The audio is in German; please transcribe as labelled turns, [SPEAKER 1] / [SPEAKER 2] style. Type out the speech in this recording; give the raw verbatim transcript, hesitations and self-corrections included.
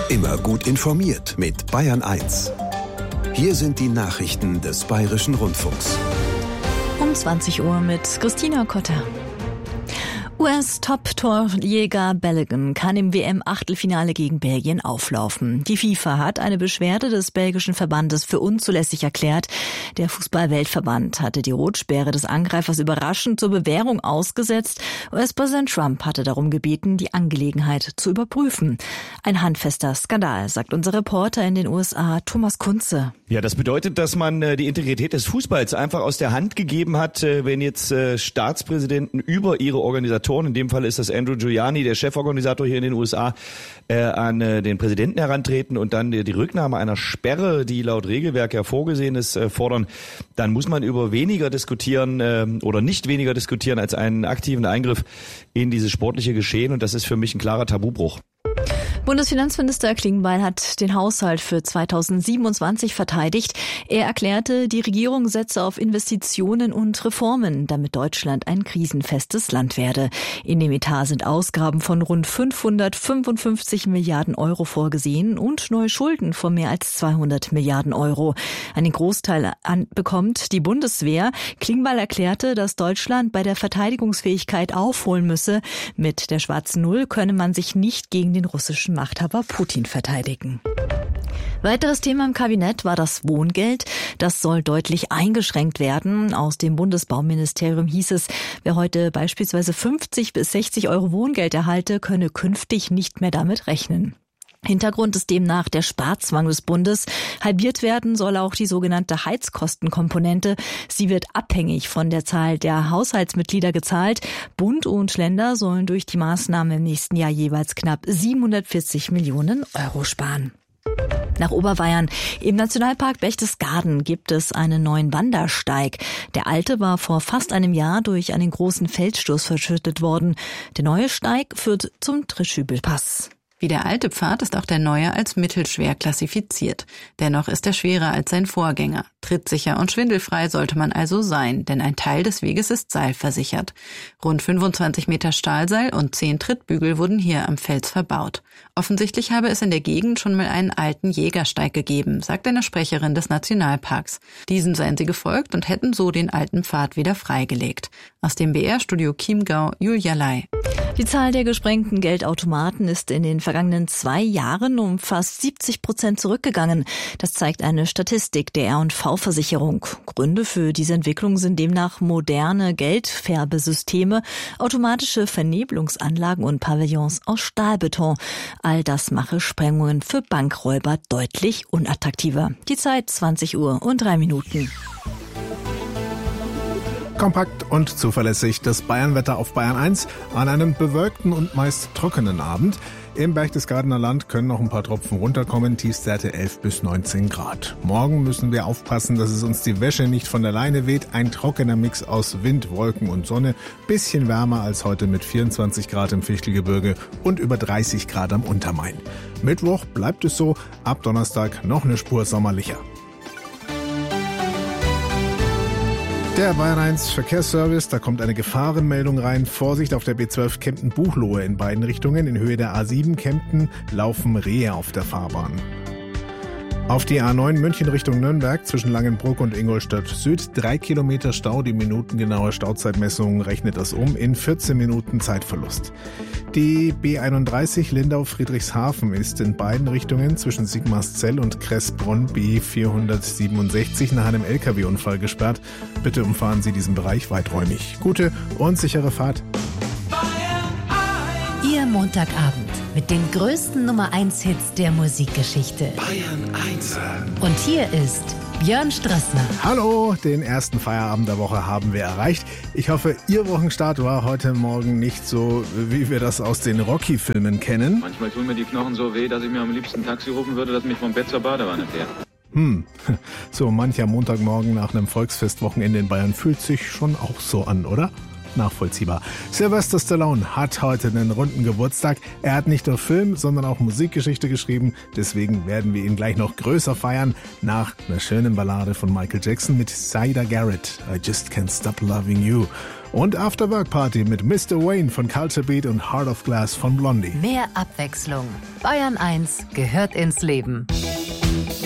[SPEAKER 1] Immer gut informiert mit Bayern eins. Hier sind die Nachrichten des Bayerischen Rundfunks.
[SPEAKER 2] Um zwanzig Uhr mit Christina Kotter. U S-Top-Torjäger Balogun kann im W M-Achtelfinale gegen Belgien auflaufen. Die FIFA hat eine Beschwerde des belgischen Verbandes für unzulässig erklärt. Der Fußball-Weltverband hatte die Rotsperre des Angreifers überraschend zur Bewährung ausgesetzt. U S-Präsident Trump hatte darum gebeten, die Angelegenheit zu überprüfen. Ein handfester Skandal, sagt unser Reporter in den U S A, Thomas Kunze.
[SPEAKER 3] Ja, das bedeutet, dass man die Integrität des Fußballs einfach aus der Hand gegeben hat, wenn jetzt Staatspräsidenten über ihre Organisatoren, in dem Fall ist das Andrew Giuliani, der Cheforganisator hier in den U S A, äh, an äh, den Präsidenten herantreten und dann die, die Rücknahme einer Sperre, die laut Regelwerk ja vorgesehen ist, äh, fordern, dann muss man über weniger diskutieren äh, oder nicht weniger diskutieren als einen aktiven Eingriff in dieses sportliche Geschehen, und das ist für mich ein klarer Tabubruch.
[SPEAKER 2] Bundesfinanzminister Klingbeil hat den Haushalt für zweitausendsiebenundzwanzig verteidigt. Er erklärte, die Regierung setze auf Investitionen und Reformen, damit Deutschland ein krisenfestes Land werde. In dem Etat sind Ausgaben von rund fünfhundertfünfundfünfzig Milliarden Euro vorgesehen und neue Schulden von mehr als zweihundert Milliarden Euro. Einen Großteil an bekommt die Bundeswehr. Klingbeil erklärte, dass Deutschland bei der Verteidigungsfähigkeit aufholen müsse. Mit der schwarzen Null könne man sich nicht gegen den russischen Machthaber Putin verteidigen. Weiteres Thema im Kabinett war das Wohngeld. Das soll deutlich eingeschränkt werden. Aus dem Bundesbauministerium hieß es, wer heute beispielsweise fünfzig bis sechzig Euro Wohngeld erhalte, könne künftig nicht mehr damit rechnen. Hintergrund ist demnach der Sparzwang des Bundes. Halbiert werden soll auch die sogenannte Heizkostenkomponente. Sie wird abhängig von der Zahl der Haushaltsmitglieder gezahlt. Bund und Länder sollen durch die Maßnahme im nächsten Jahr jeweils knapp siebenhundertvierzig Millionen Euro sparen. Nach Oberbayern. Im Nationalpark Berchtesgaden gibt es einen neuen Wandersteig. Der alte war vor fast einem Jahr durch einen großen Felsstoß verschüttet worden. Der neue Steig führt zum Treschübelpass.
[SPEAKER 4] Wie der alte Pfad ist auch der neue als mittelschwer klassifiziert. Dennoch ist er schwerer als sein Vorgänger. Trittsicher und schwindelfrei sollte man also sein, denn ein Teil des Weges ist seilversichert. Rund fünfundzwanzig Meter Stahlseil und zehn Trittbügel wurden hier am Fels verbaut. Offensichtlich habe es in der Gegend schon mal einen alten Jägersteig gegeben, sagt eine Sprecherin des Nationalparks. Diesen seien sie gefolgt und hätten so den alten Pfad wieder freigelegt. Aus dem B R-Studio Chiemgau, Julia Lai.
[SPEAKER 2] Die Zahl der gesprengten Geldautomaten ist in den vergangenen zwei Jahren um fast siebzig Prozent zurückgegangen. Das zeigt eine Statistik der R und V-Versicherung. Gründe für diese Entwicklung sind demnach moderne Geldfärbesysteme, automatische Vernebelungsanlagen und Pavillons aus Stahlbeton. All das mache Sprengungen für Bankräuber deutlich unattraktiver. Die Zeit zwanzig Uhr und drei Minuten.
[SPEAKER 5] Kompakt und zuverlässig das Bayernwetter auf Bayern eins an einem bewölkten und meist trockenen Abend. Im Berchtesgadener Land können noch ein paar Tropfen runterkommen, Tiefstwerte elf bis neunzehn Grad. Morgen müssen wir aufpassen, dass es uns die Wäsche nicht von der Leine weht. Ein trockener Mix aus Wind, Wolken und Sonne. Bisschen wärmer als heute mit vierundzwanzig Grad im Fichtelgebirge und über dreißig Grad am Untermain. Mittwoch bleibt es so, ab Donnerstag noch eine Spur sommerlicher. Der Bayern eins Verkehrsservice, da kommt eine Gefahrenmeldung rein. Vorsicht auf der B zwölf Kempten-Buchloe in beiden Richtungen. In Höhe der A sieben Kempten laufen Rehe auf der Fahrbahn. Auf die A neun München Richtung Nürnberg zwischen Langenbruck und Ingolstadt Süd drei Kilometer Stau. Die minutengenaue Stauzeitmessung rechnet das um in vierzehn Minuten Zeitverlust. Die B einunddreißig Lindau-Friedrichshafen ist in beiden Richtungen zwischen Sigmarszell und Kressbronn B vierhundertsiebenundsechzig nach einem L K W-Unfall gesperrt. Bitte umfahren Sie diesen Bereich weiträumig. Gute und sichere Fahrt.
[SPEAKER 6] Ihr Montagabend mit den größten Nummer eins Hits der Musikgeschichte.
[SPEAKER 1] Bayern eins.
[SPEAKER 6] Und hier ist Björn Strassner.
[SPEAKER 5] Hallo, den ersten Feierabend der Woche haben wir erreicht. Ich hoffe, Ihr Wochenstart war heute Morgen nicht so, wie wir das aus den Rocky-Filmen kennen.
[SPEAKER 7] Manchmal tun mir die Knochen so weh, dass ich mir am liebsten ein Taxi rufen würde, das mich vom Bett zur Badewanne fährt.
[SPEAKER 5] Hm, so mancher Montagmorgen nach einem Volksfestwochenende in Bayern fühlt sich schon auch so an, oder? Nachvollziehbar. Sylvester Stallone hat heute einen runden Geburtstag. Er hat nicht nur Film, sondern auch Musikgeschichte geschrieben. Deswegen werden wir ihn gleich noch größer feiern nach einer schönen Ballade von Michael Jackson mit Syeda Garrett. I Just Can't Stop Loving You. Und Afterwork Party mit Mister Wayne von Culture Beat und Heart of Glass von Blondie.
[SPEAKER 6] Mehr Abwechslung. Bayern eins gehört ins Leben.